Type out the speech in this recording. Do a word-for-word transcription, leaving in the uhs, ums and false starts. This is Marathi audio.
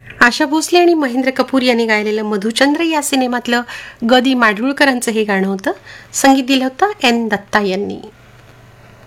आशा भोसले आणि महेंद्र कपूर यांनी गायलेलं मधुचंद्र या सिनेमातलं ग दी माडगुळकरांचं हे गाणं होतं. संगीत दिलं होतं एन दत्ता यांनी.